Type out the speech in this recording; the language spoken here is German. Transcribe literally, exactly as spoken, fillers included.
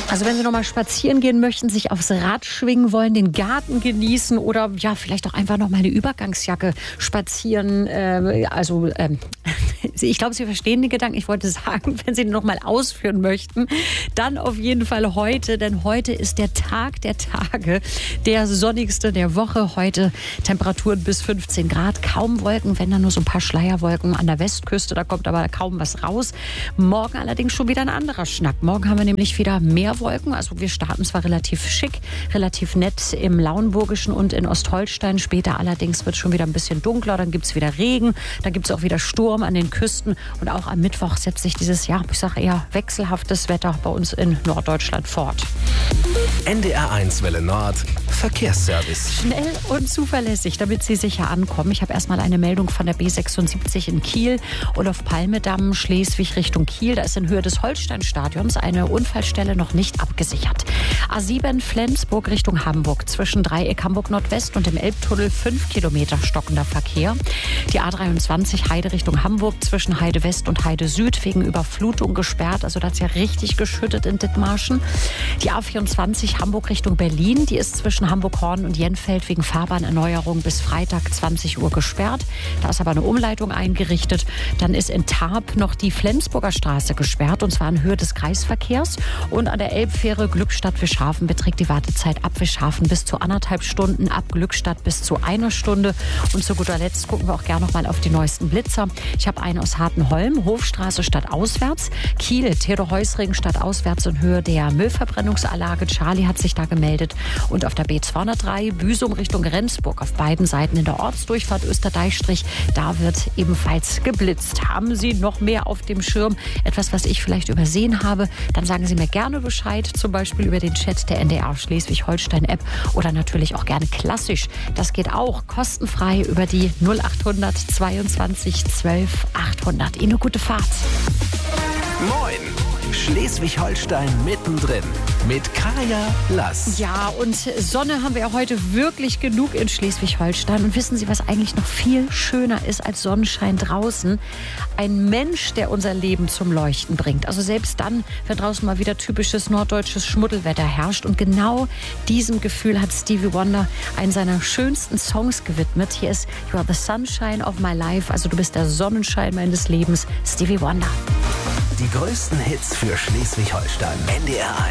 Also wenn Sie noch mal spazieren gehen möchten, sich aufs Rad schwingen wollen, den Garten genießen oder ja vielleicht auch einfach noch mal eine Übergangsjacke spazieren. Äh, also ähm, ich glaube, Sie verstehen den Gedanken. Ich wollte sagen, wenn Sie den noch mal ausführen möchten, dann auf jeden Fall heute, denn heute ist der Tag der Tage, der sonnigste der Woche. Heute Temperaturen bis fünfzehn Grad, kaum Wolken, wenn dann nur so ein paar Schleierwolken an der Westküste. Da kommt aber kaum was raus. Morgen allerdings schon wieder ein anderer Schnack. Morgen haben wir nämlich wieder mehr Wolken. Also wir starten zwar relativ schick, relativ nett im Lauenburgischen und in Ostholstein. Später allerdings wird es schon wieder ein bisschen dunkler. Dann gibt es wieder Regen. Dann gibt es auch wieder Sturm an den Küsten. Und auch am Mittwoch setzt sich dieses, ja, ich sage eher wechselhaftes Wetter bei uns in Norddeutschland fort. N D R eins Welle Nord, Verkehrsservice. Schnell und zuverlässig, damit Sie sicher ankommen. Ich habe erstmal eine Meldung von der B sechsundsiebzig in Kiel. Olaf Palme-Damm, Schleswig Richtung Kiel. Da ist in Höhe des Holsteinstadions eine Unfallstelle noch nicht abgesichert. A sieben Flensburg Richtung Hamburg. Zwischen Dreieck Hamburg Nordwest und dem Elbtunnel fünf Kilometer stockender Verkehr. Die A dreiundzwanzig Heide Richtung Hamburg zwischen Heide West und Heide Süd wegen Überflutung gesperrt. Also da hat es ja richtig geschüttet in Dithmarschen. Die A vierundzwanzig Hamburg Richtung Berlin. Die ist zwischen Hamburg-Horn und Jenfeld wegen Fahrbahnerneuerung bis Freitag zwanzig Uhr gesperrt. Da ist aber eine Umleitung eingerichtet. Dann ist in Tarp noch die Flensburger Straße gesperrt, und zwar in Höhe des Kreisverkehrs. Und an der Elbfähre Glückstadt-Wischhafen beträgt die Wartezeit ab Wischhafen bis zu anderthalb Stunden, ab Glückstadt bis zu einer Stunde. Und zu guter Letzt gucken wir auch gerne noch mal auf die neuesten Blitzer. Ich habe einen aus Hartenholm, Hofstraße stadtauswärts, Kiel, Theodor-Heuss-Ring stadtauswärts in Höhe der Müllverbrennungsanlage. Charlie hat sich da gemeldet. Und auf der B zweihundertdrei, Büsum Richtung Rendsburg, auf beiden Seiten in der Ortsdurchfahrt Österdeichstrich, da wird ebenfalls geblitzt. Haben Sie noch mehr auf dem Schirm? Etwas, was ich vielleicht übersehen habe? Dann sagen Sie mir gerne Bescheid, zum Beispiel über den Chat der N D R Schleswig-Holstein-App oder natürlich auch gerne klassisch. Das geht auch kostenfrei über die null achthundert zweiundzwanzig zwölf achthundert. Ihnen eine gute Fahrt. Moin! Schleswig-Holstein mittendrin mit Kaya Lass. Ja, und Sonne haben wir ja heute wirklich genug in Schleswig-Holstein. Und wissen Sie, was eigentlich noch viel schöner ist als Sonnenschein draußen? Ein Mensch, der unser Leben zum Leuchten bringt. Also selbst dann, wenn draußen mal wieder typisches norddeutsches Schmuddelwetter herrscht. Und genau diesem Gefühl hat Stevie Wonder einen seiner schönsten Songs gewidmet. Hier ist You Are the Sunshine of My Life. Also du bist der Sonnenschein meines Lebens. Stevie Wonder. Die größten Hits für Schleswig-Holstein. N D R eins.